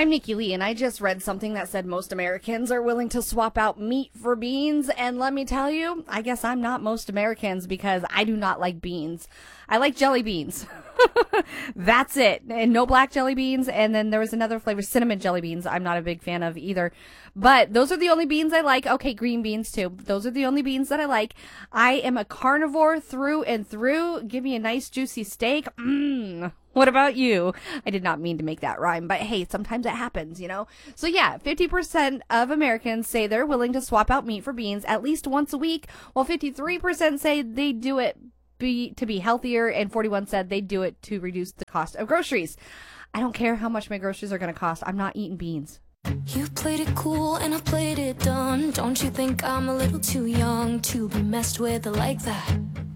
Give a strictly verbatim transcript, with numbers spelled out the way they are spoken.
I'm Nikki Lee, and I just read something that said most Americans are willing to swap out meat for beans. And let me tell you, I guess I'm not most Americans because I do not like beans. I like jelly beans. That's it. And no black jelly beans. And then there was another flavor, cinnamon jelly beans. I'm not a big fan of either. But those are the only beans I like. Okay, green beans too. Those are the only beans that I like. I am a carnivore through and through. Give me a nice juicy steak. Mmm. What about you? I did not mean to make that rhyme, but hey, sometimes it happens, you know? So yeah, fifty percent of Americans say they're willing to swap out meat for beans at least once a week, while fifty-three percent say they do it be to be healthier, and forty-one said they do it to reduce the cost of groceries. I don't care how much my groceries are going to cost. I'm not eating beans. You played it cool and I played it dumb. Don't you think I'm a little too young to be messed with like that?